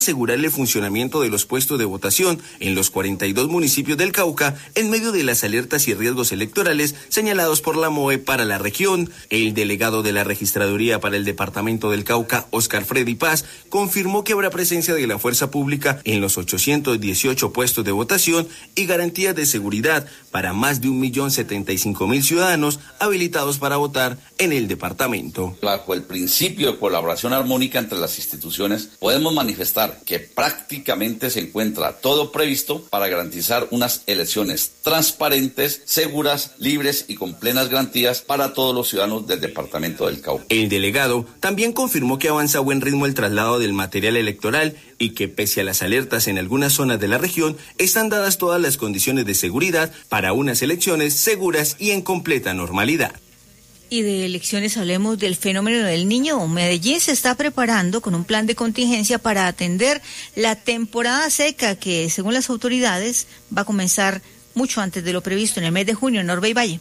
asegurarle el funcionamiento de los puestos de votación en los 42 municipios del Cauca en medio de las alertas y riesgos electorales señalados por la MOE para la región. El delegado de la Registraduría para el Departamento del Cauca, Oscar Freddy Paz, confirmó que habrá presencia de la fuerza pública en los 818 puestos de votación y garantías de seguridad para más de 1.075.000 ciudadanos habilitados para votar en el departamento. Bajo el principio de colaboración armónica entre las instituciones, podemos manifestar que prácticamente se encuentra todo previsto para garantizar unas elecciones transparentes, seguras, libres y con plenas garantías para todos los ciudadanos del departamento del Cauca. El delegado también confirmó que avanza a buen ritmo el traslado del material electoral y que pese a las alertas en algunas zonas de la región, están dadas todas las condiciones de seguridad para unas elecciones seguras y en completa normalidad. Y de elecciones hablemos del fenómeno del Niño. Medellín se está preparando con un plan de contingencia para atender la temporada seca que, según las autoridades, va a comenzar mucho antes de lo previsto en el mes de junio en Norbey Valle.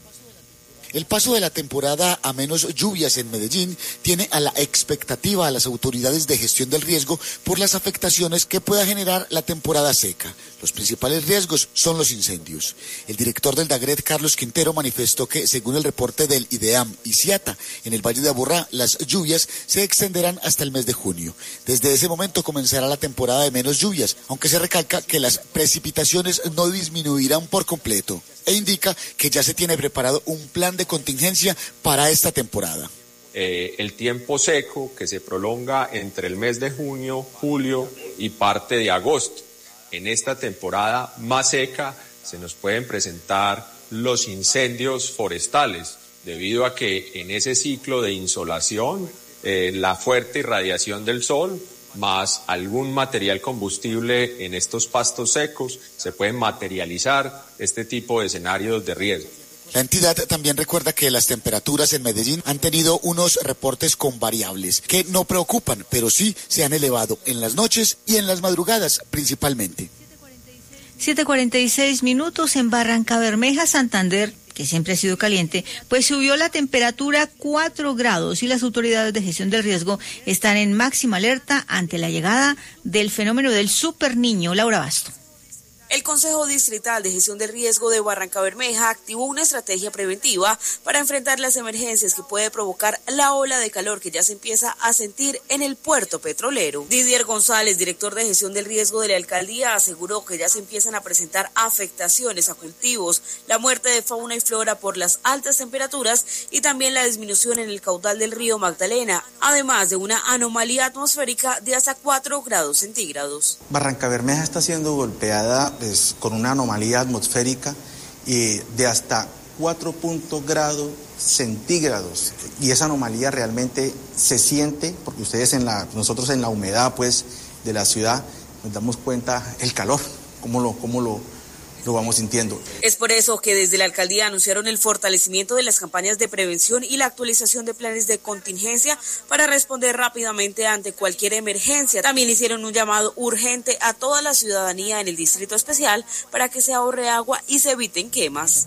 El paso de la temporada a menos lluvias en Medellín tiene a la expectativa a las autoridades de gestión del riesgo por las afectaciones que pueda generar la temporada seca. Los principales riesgos son los incendios. El director del DAGRET, Carlos Quintero, manifestó que, según el reporte del IDEAM y CIATA, en el Valle de Aburrá, las lluvias se extenderán hasta el mes de junio. Desde ese momento comenzará la temporada de menos lluvias, aunque se recalca que las precipitaciones no disminuirán por completo, e indica que ya se tiene preparado un plan de contingencia para esta temporada. El tiempo seco que se prolonga entre el mes de junio, julio y parte de agosto. En esta temporada más seca se nos pueden presentar los incendios forestales, debido a que en ese ciclo de insolación, la fuerte irradiación del sol, más algún material combustible en estos pastos secos, se pueden materializar este tipo de escenarios de riesgo. La entidad también recuerda que las temperaturas en Medellín han tenido unos reportes con variables que no preocupan, pero sí se han elevado en las noches y en las madrugadas principalmente. 7:46 en Barrancabermeja, Santander, que siempre ha sido caliente, pues subió la temperatura 4 grados y las autoridades de gestión del riesgo están en máxima alerta ante la llegada del fenómeno del Super Niño. Laura Basto. El Consejo Distrital de Gestión de Riesgo de Barrancabermeja activó una estrategia preventiva para enfrentar las emergencias que puede provocar la ola de calor que ya se empieza a sentir en el puerto petrolero. Didier González, director de Gestión del Riesgo de la Alcaldía, aseguró que ya se empiezan a presentar afectaciones a cultivos, la muerte de fauna y flora por las altas temperaturas y también la disminución en el caudal del río Magdalena, además de una anomalía atmosférica de hasta 4 grados centígrados. Barrancabermeja está siendo golpeada con una anomalía atmosférica de hasta 4 grados centígrados, y esa anomalía realmente se siente porque nosotros en la humedad pues de la ciudad nos damos cuenta el calor, cómo lo vamos sintiendo. Es por eso que desde la alcaldía anunciaron el fortalecimiento de las campañas de prevención y la actualización de planes de contingencia para responder rápidamente ante cualquier emergencia. También hicieron un llamado urgente a toda la ciudadanía en el Distrito Especial para que se ahorre agua y se eviten quemas.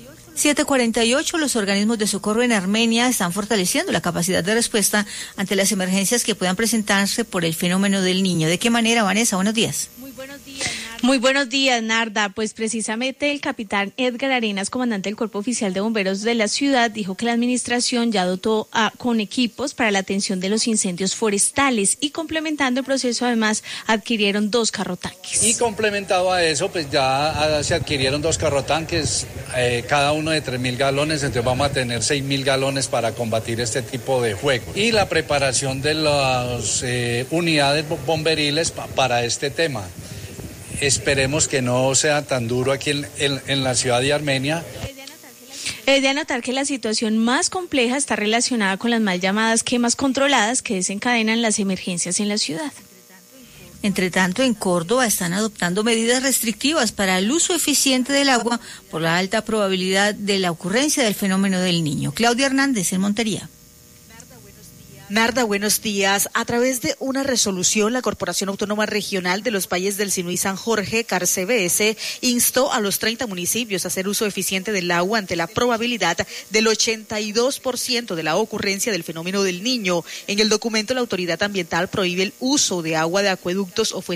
7:48, los organismos de socorro en Armenia están fortaleciendo la capacidad de respuesta ante las emergencias que puedan presentarse por el fenómeno del Niño. ¿De qué manera, Vanessa? Buenos días. Muy buenos días, Narda. Pues precisamente el capitán Edgar Arenas, comandante del Cuerpo Oficial de Bomberos de la ciudad, dijo que la administración ya dotó con equipos para la atención de los incendios forestales y complementando el proceso además adquirieron 2 carrotanques. Y complementado a eso, pues ya se adquirieron 2 carrotanques, cada uno de 3.000 galones, entonces vamos a tener 6.000 galones para combatir este tipo de fuego. Y la preparación de las unidades bomberiles para este tema. Esperemos que no sea tan duro aquí en la ciudad de Armenia. Es de anotar que la situación más compleja está relacionada con las mal llamadas quemas controladas que desencadenan las emergencias en la ciudad. Entre tanto, en Córdoba están adoptando medidas restrictivas para el uso eficiente del agua por la alta probabilidad de la ocurrencia del fenómeno del Niño. Claudia Hernández, en Montería. Narda, buenos días. A través de una resolución, la Corporación Autónoma Regional de los Valles del Sinaí San Jorge, CARCBS, instó a los 30 municipios a hacer uso eficiente del agua ante la probabilidad del 82% de la ocurrencia del fenómeno del Niño. En el documento, la autoridad ambiental prohíbe el uso de agua de acueductos o fuentes